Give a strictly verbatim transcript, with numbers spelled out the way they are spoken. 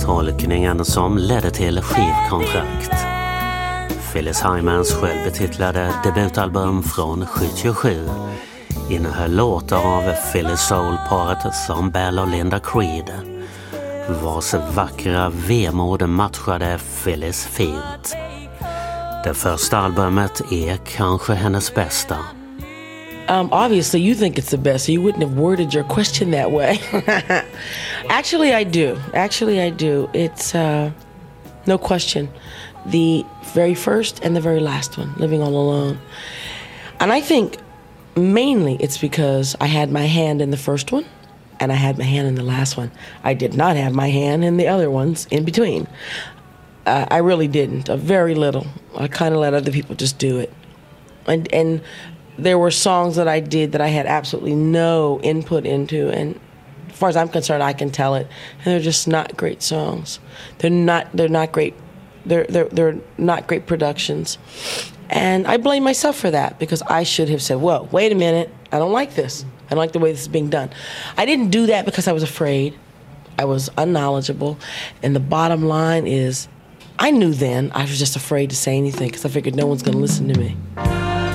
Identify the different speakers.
Speaker 1: tolkningen som ledde till skivkontrakt. Phyllis Hymans självbetitlade debutalbum från sjuttiosju innehöll låtar av Philly Soul-paret som Bell och Linda Creed, vars vackra vemod matchade Phyllis fint. Det första albumet är kanske hennes bästa.
Speaker 2: Um, obviously, you think it's the best, so you wouldn't have worded your question that way. Actually, I do. Actually, I do. It's uh, no question. The very first and the very last one, Living All Alone. And I think mainly it's because I had my hand in the first one and I had my hand in the last one. I did not have my hand in the other ones in between. Uh, I really didn't. Uh, very little. I kind of let other people just do it. And and there were songs that I did that I had absolutely no input into, and as far as I'm concerned, I can tell it. And they're just not great songs. They're not. They're not great. They're they're they're not great productions, and I blame myself for that because I should have said, "Whoa, wait a minute! I don't like this. I don't like the way this is being done." I didn't do that because I was afraid. I was unknowledgeable, and the bottom line is, I knew then I was just afraid to say anything because I figured no one's going to listen to me.